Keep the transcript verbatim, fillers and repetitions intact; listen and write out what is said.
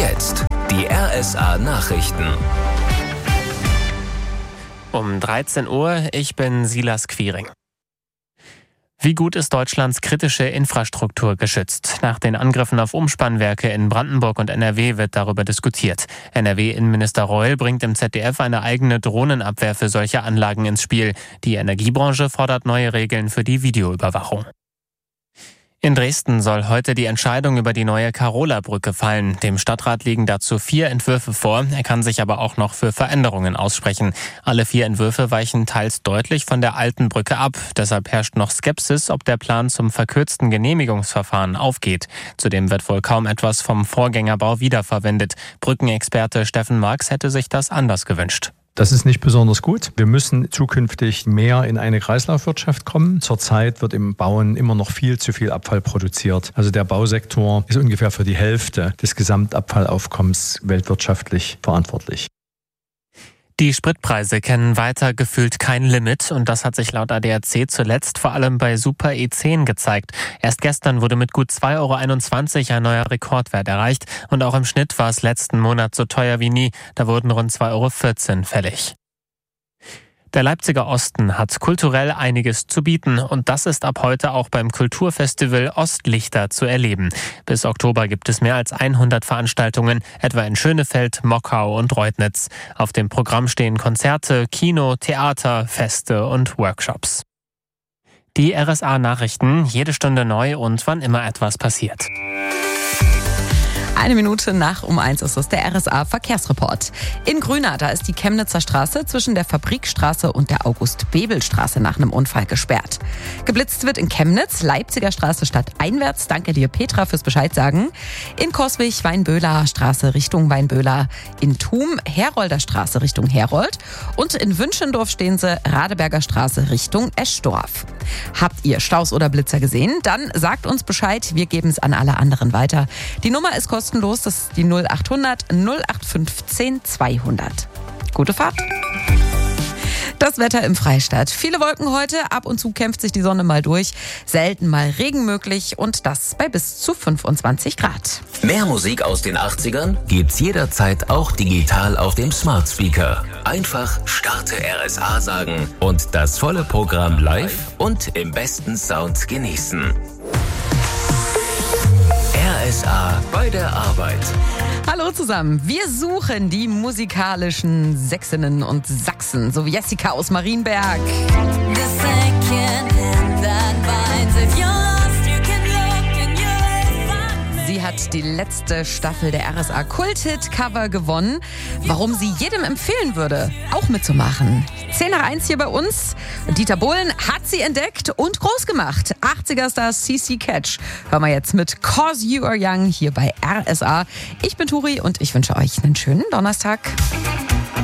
jetzt die R S A-Nachrichten. Um dreizehn Uhr, ich bin Silas Quiring. Wie gut ist Deutschlands kritische Infrastruktur geschützt? Nach den Angriffen auf Umspannwerke in Brandenburg und N R W wird darüber diskutiert. N R W-Innenminister Reul bringt im Z D F eine eigene Drohnenabwehr für solche Anlagen ins Spiel. Die Energiebranche fordert neue Regeln für die Videoüberwachung. In Dresden soll heute die Entscheidung über die neue Karola-Brücke fallen. Dem Stadtrat liegen dazu vier Entwürfe vor. Er kann sich aber auch noch für Veränderungen aussprechen. Alle vier Entwürfe weichen teils deutlich von der alten Brücke ab. Deshalb herrscht noch Skepsis, ob der Plan zum verkürzten Genehmigungsverfahren aufgeht. Zudem wird wohl kaum etwas vom Vorgängerbau wiederverwendet. Brückenexperte Steffen Marx hätte sich das anders gewünscht. Das ist nicht besonders gut. Wir müssen zukünftig mehr in eine Kreislaufwirtschaft kommen. Zurzeit wird im Bauen immer noch viel zu viel Abfall produziert. Also der Bausektor ist ungefähr für die Hälfte des Gesamtabfallaufkommens weltwirtschaftlich verantwortlich. Die Spritpreise kennen weiter gefühlt kein Limit und das hat sich laut A D A C zuletzt vor allem bei Super E zehn gezeigt. Erst gestern wurde mit gut zwei Euro einundzwanzig ein neuer Rekordwert erreicht und auch im Schnitt war es letzten Monat so teuer wie nie. Da wurden rund zwei Euro vierzehn fällig. Der Leipziger Osten hat kulturell einiges zu bieten und das ist ab heute auch beim Kulturfestival Ostlichter zu erleben. Bis Oktober gibt es mehr als hundert Veranstaltungen, etwa in Schönefeld, Mockau und Reutnitz. Auf dem Programm stehen Konzerte, Kino, Theater, Feste und Workshops. Die R S A-Nachrichten, jede Stunde neu und wann immer etwas passiert. Eine Minute nach um eins ist es der R S A-Verkehrsreport. In Grünau, da ist die Chemnitzer Straße zwischen der Fabrikstraße und der August-Bebel-Straße nach einem Unfall gesperrt. Geblitzt wird in Chemnitz, Leipziger Straße stadteinwärts. Danke dir, Petra, fürs Bescheid sagen. In Coswig, Weinböhler Straße Richtung Weinböhler. In Thum, Herolder Straße Richtung Herold. Und in Wünschendorf stehen sie, Radeberger Straße Richtung Eschdorf. Habt ihr Staus oder Blitzer gesehen? Dann sagt uns Bescheid, wir geben es an alle anderen weiter. Die Nummer ist kostenlos. Kostenlos, das ist die null achthundert null acht fünfzehn zweihundert. Gute Fahrt. Das Wetter im Freistaat. Viele Wolken heute, ab und zu kämpft sich die Sonne mal durch. Selten mal Regen möglich und das bei bis zu fünfundzwanzig Grad. Mehr Musik aus den achtzigern gibt's jederzeit auch digital auf dem Smart Speaker. Einfach Starte R S A sagen und das volle Programm live und im besten Sound genießen. R S A bei der Arbeit. Hallo zusammen. Wir suchen die musikalischen Sächsinnen und Sachsen, so wie Jessica aus Marienberg. Sie hat die letzte Staffel der R S A Kult-Hit-Cover gewonnen. Warum sie jedem empfehlen würde, auch mitzumachen. zehn nach eins hier bei uns. Dieter Bohlen hat sie entdeckt und groß gemacht. achtziger-Star C C Catch. Hören wir jetzt mit Cause You Are Young hier bei R S A. Ich bin Turi und ich wünsche euch einen schönen Donnerstag.